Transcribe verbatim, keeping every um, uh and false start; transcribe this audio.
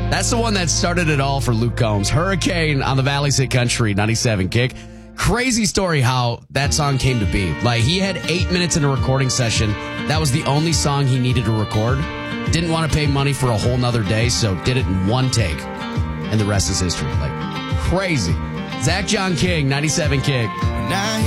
That's the one that started it all for Luke Combs. Hurricane on the Valley's Hit Country ninety-seven Kick. Crazy story how that song came to be. Like, he had eight minutes in a recording session. That was the only song he needed to record. Didn't want to pay money for a whole nother day, so did it in one take. And the rest is history. Like, crazy. Zach John King, ninety-seven Kick. Now